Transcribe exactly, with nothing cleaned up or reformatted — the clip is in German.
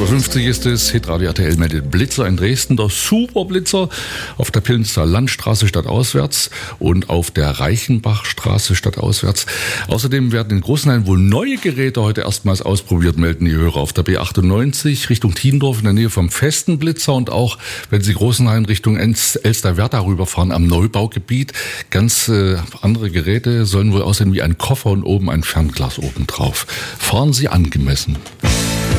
acht Uhr fünfzig ist es, Hitradio R T L meldet Blitzer in Dresden, der Superblitzer auf der Pillnitzer Landstraße stadtauswärts und auf der Reichenbachstraße stadtauswärts. Außerdem werden in Großenhain wohl neue Geräte heute erstmals ausprobiert, melden die Hörer auf der B achtundneunzig Richtung Tiendorf in der Nähe vom festen Blitzer und auch, wenn Sie Großenhain Richtung Elsterwerda rüberfahren am Neubaugebiet. Ganz äh, andere Geräte sollen wohl aussehen wie ein Koffer und oben ein Fernglas oben drauf. Fahren Sie angemessen.